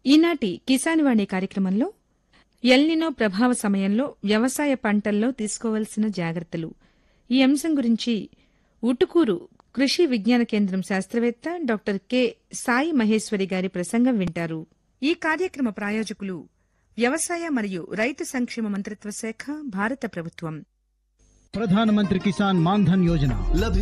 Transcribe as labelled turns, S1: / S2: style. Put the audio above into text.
S1: ఈనాటి కిసాన్ వాణి కార్యక్రమంలో ఎల్నినో ప్రభావ సమయంలో వ్యవసాయ పంటల్లో తీసుకోవాల్సిన జాగ్రత్తలు ఈ అంశం గురించి ఉటుకూరు కృషి విజ్ఞాన కేంద్రం శాస్త్రవేత్త డాక్టర్ కె సాయి మహేశ్వరి గారి ప్రసంగం వింటారు. ఈ కార్యక్రమ ప్రాయోజకులు వ్యవసాయ మరియు రైతు సంక్షేమ మంత్రిత్వ శాఖ, భారత ప్రభుత్వం.
S2: ప్రధానమంత్రి కిసాన్ మాన్ ధన్ యోజన